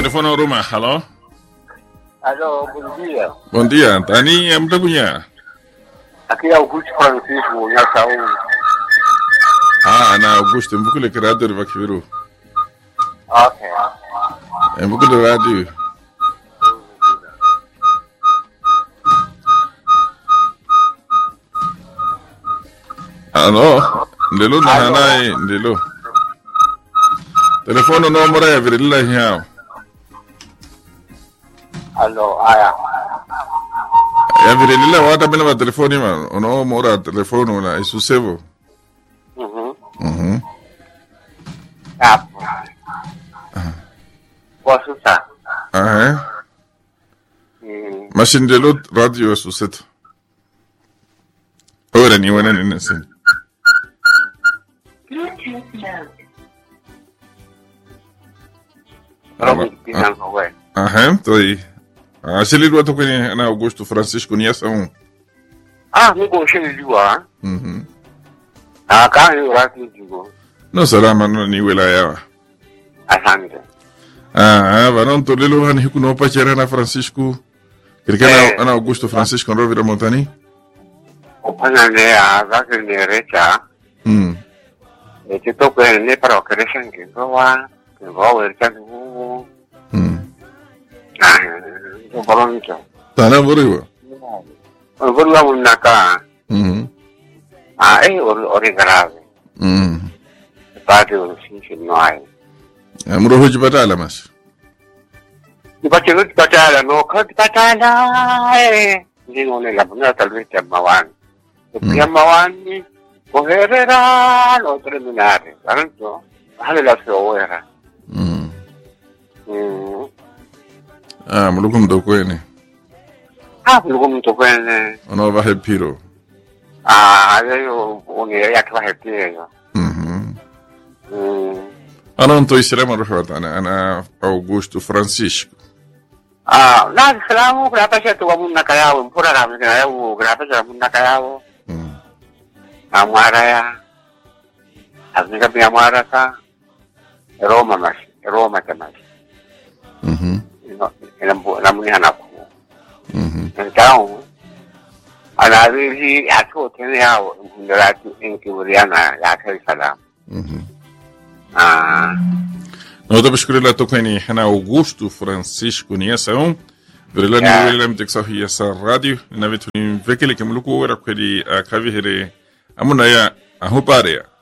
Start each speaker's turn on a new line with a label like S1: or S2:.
S1: telefono rumah, halo?
S2: Aló, buen día.
S1: Bom dia, Tani, muda punya?
S2: Aquí Augusto Francisco, ya Saúl.
S1: Ana Augusto, mbuku le radio de Vakiviru.
S2: Okay.
S1: Mbuku de radio. Alô? Ndelo na hanai, ndelo. Telefono nomora ya virila hiao.
S2: Aló, aya.
S1: Ya virila wata bila telefoni ma, ono mora telefono na isusebo.
S2: Ah. Posso estar?
S1: Mas ndelo radio isuseto. Ora ni wana ni nasi. Toi. Asili do to kwenye na Augusto Francisco ni asa um.
S2: Me gostei de lá. Cá eu lá que digo.
S1: No salama no ni wela yawa.
S2: Asante.
S1: Vanon to lelo han hikuno pa na Francisco. Kirkana ana Augusto Francisco no vira montani.
S2: Opana ne a que ne recha. Que to que ne para crescen que va ver que Boronto.
S1: Tana boriwa.
S2: Boriwa munaka. Ori grave. Patio sin no hay.
S1: Amro hoje batala mas.
S2: Patio batala no kat batala. Digo ne la primera tal vez llamaban. Llamaban cogerera lo terminar. ¿Tanto? Dale la fuera.
S1: Mulukum do kwene.
S2: Mulukum do kwene.
S1: Ono va hepiro.
S2: Yo oni ya kwa hepiro.
S1: Não tô isirema rohata ana Augusto Francisco.
S2: Na islamu grapa se tu amun nakayao, pura na nakayao, grapa se amun nakayao. Amara ya. Aznika bi amara ka. Roma temas. Namun anak ko. Então, ana ri ato tene yao ndalatu inkiburiana ya kai salam.
S1: No to bashkuri la tokani hana Augusto Francisco ni essa Verlani William Texahi essa radio na vetu vekele kemluku ora kweli akavihere amuna ya ahuparea